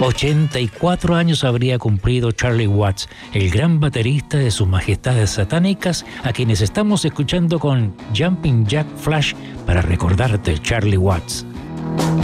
84 años habría cumplido Charlie Watts, el gran baterista de sus majestades satánicas, a quienes estamos escuchando con Jumping Jack Flash para recordarte Charlie Watts.